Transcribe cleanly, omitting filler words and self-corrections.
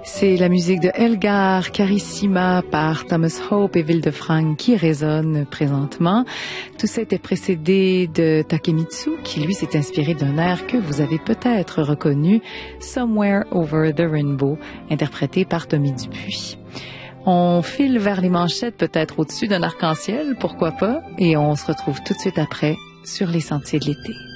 C'est la musique de Elgar Carissima par Thomas Hope et Wildefrank qui résonne présentement. Tout ça était précédé de Takemitsu qui, lui, s'est inspiré d'un air que vous avez peut-être reconnu, Somewhere Over the Rainbow, interprété par Tommy Dupuis. On file vers les manchettes, peut-être au-dessus d'un arc-en-ciel, pourquoi pas, et on se retrouve tout de suite après sur les sentiers de l'été.